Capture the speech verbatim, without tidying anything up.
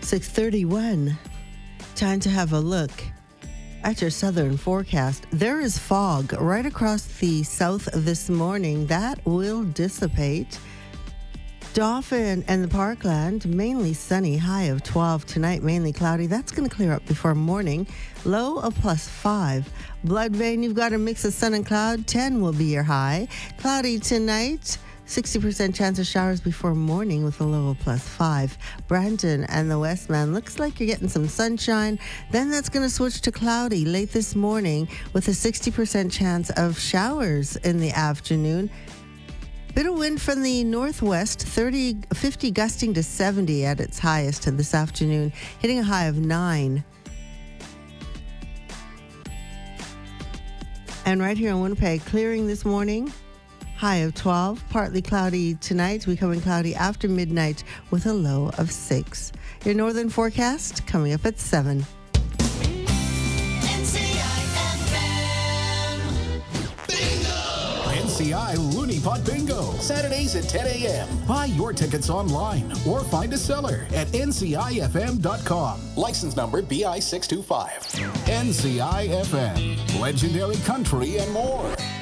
six thirty-one. Time to have a look at your southern forecast. There is fog right across the south this morning. That will dissipate. Dauphin and the Parkland, mainly sunny, high of twelve tonight, mainly cloudy. That's going to clear up before morning. Low of plus five. Blood Vein, you've got a mix of sun and cloud. ten will be your high. Cloudy tonight. sixty percent chance of showers before morning with a low of plus five. Brandon and the Westman, looks like you're getting some sunshine. Then that's going to switch to cloudy late this morning with a sixty percent chance of showers in the afternoon. Bit of wind from the northwest, thirty, fifty gusting to seventy at its highest this afternoon, hitting a high of nine. And right here in Winnipeg, clearing this morning, high of twelve, partly cloudy tonight, becoming cloudy after midnight with a low of six. Your northern forecast coming up at seven. N C I Looney Pot Bingo, Saturdays at ten a.m. Buy your tickets online or find a seller at N C I F M dot com. License number B I six two five. N C I F M, legendary country and more.